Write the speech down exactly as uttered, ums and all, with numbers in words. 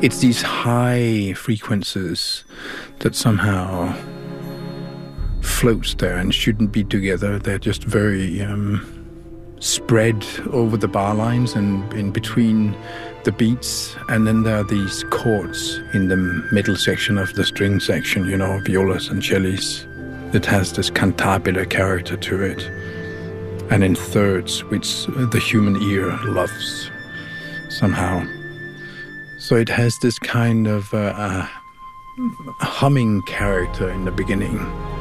it's these high frequencies that somehow floats there and shouldn't be together. They're just very um, spread over the bar lines and in between the beats. And then there are these chords in the middle section of the string section, you know, violas and cellos, that has this cantabile character to it. And in thirds, which the human ear loves somehow. So it has this kind of uh, uh, humming character in the beginning.